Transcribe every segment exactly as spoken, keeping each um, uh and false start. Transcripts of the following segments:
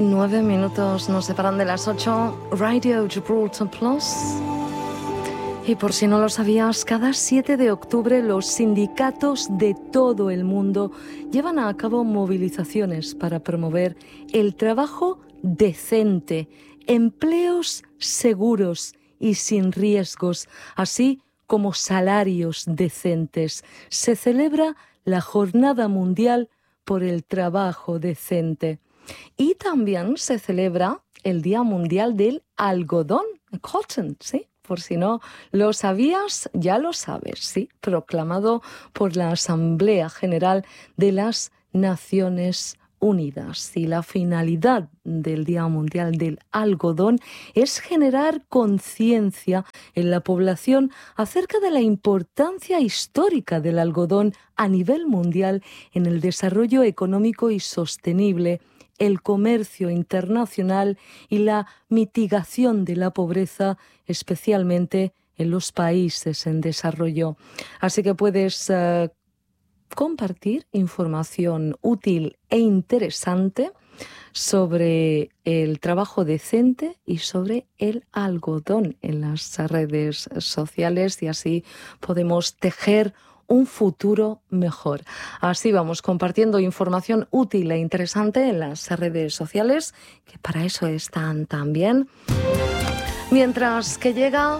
Nueve minutos nos separan de las ocho. Radio Gibraltar Plus. Y por si no lo sabías, cada siete de octubre los sindicatos de todo el mundo llevan a cabo movilizaciones para promover el trabajo decente, empleos seguros y sin riesgos, así como salarios decentes. Se celebra la Jornada Mundial por el Trabajo Decente. Y también se celebra el Día Mundial del Algodón, cotton, ¿sí? Por si no lo sabías, ya lo sabes, ¿sí? Proclamado por la Asamblea General de las Naciones Unidas. Y la finalidad del Día Mundial del Algodón es generar conciencia en la población acerca de la importancia histórica del algodón a nivel mundial en el desarrollo económico y sostenible, el comercio internacional y la mitigación de la pobreza, especialmente en los países en desarrollo. Así que puedes uh, compartir información útil e interesante sobre el trabajo decente y sobre el algodón en las redes sociales, y así podemos tejer un futuro mejor. Así vamos compartiendo información útil e interesante en las redes sociales, que para eso están también. Mientras que llega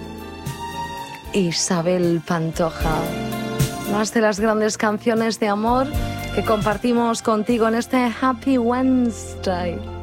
Isabel Pantoja, más de las grandes canciones de amor que compartimos contigo en este Happy Wednesday.